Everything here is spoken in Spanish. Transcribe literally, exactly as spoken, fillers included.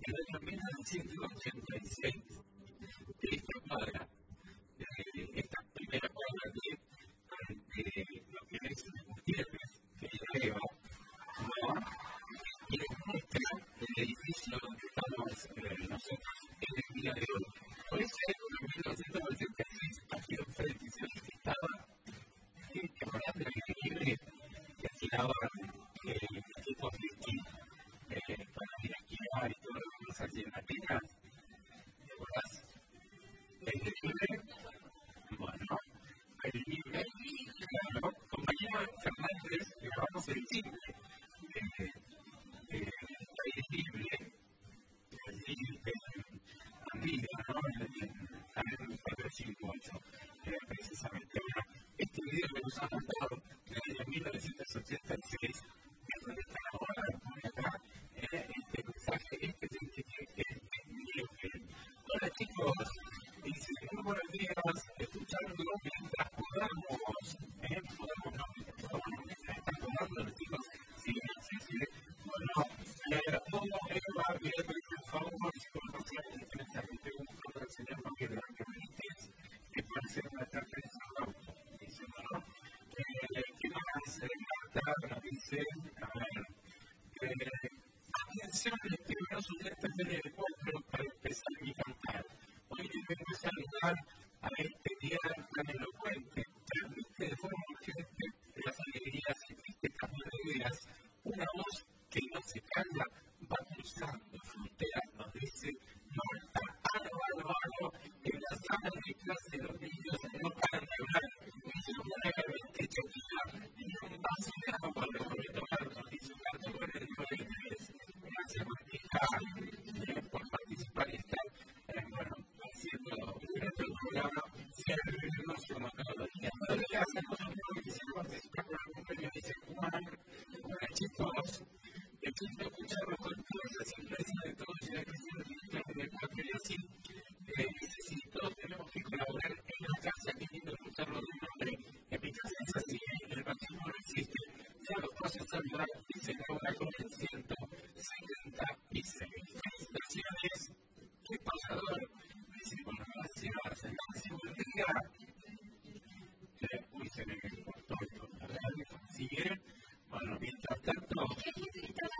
en el año mil novecientos ochenta y seis, de esta cuadra, eh, esta primera cuadra de, de lo que es Gutiérrez, que lleva, ¿no? Y demuestra el edificio donde estamos eh, nosotros en el día de hoy. Por eso, en mil novecientos ochenta y seis, aquí enfrente se visitaba, eh, que ahora de la libre, que alquilaban eh, equipos de esquí, eh, para ir a esquiar y todo lo que nos hacía en la pena. ¿Te acordás? ¿Es de libre? Bueno, el libre, claro, compañero Fernández, le vamos el timbre. Eh, eh, el libre, el libre, amiga, ¿no? En el cuatro cinco ocho, era precisamente una. Este video que nos ha mostrado desde mil novecientos ochenta y seis, es donde está ahora, acá, eh, este mensaje, este es el video que. Hola chicos, dice, muy buenos días, escuchando mientras podamos, eh, podamos, no, mientras están tomando los chicos, sí, sí, sí, bueno, le agradezco, Eva, bien, por favor, si conocen el mensaje un poco del señor Javier, que me dices, que puede ser una transferencia de auto, dice, bueno, eh, ¿qué más? Marta, nos dice, a ver, eh, atención, estimados oyentes del encuentro para empezar mi cantar. Hoy les vengo a saludar a este día tan elocuente, transmite de forma urgente las alegrías y tristezas verdaderas, una voz que no se calla, va cruzando fronteras, nos dice Marta, algo, algo, algo, en la sala de clase los niños no paran de hablar, y se pone a ver el techo y un vaso de agua lo voy a tomar, nos dice Marta, con el nueve tres. Gracias, Martita, eh, por participar y estar, eh, bueno, haciendo durante el programa, siempre como todos los días. Todos los días hacemos lo mismo que quisiera participar por el convenio, dice Juan, bueno, chicos, el gusto de escucharlo con toda la simpleza de todos y la creación digital de cuatro y así, eh, dice, si todos tenemos que colaborar en la casa, qué lindo escucharlo de un hombre, en mi casa es así, el machismo no existe, ya los pasos a saludar, dice Laura con el ciento setenta y seis. Felicitaciones, qué pasador, dice, bueno, gracias, el máximo del día. Eh, uy, se me cortó esto, a ver, sigue, bueno, mientras tanto,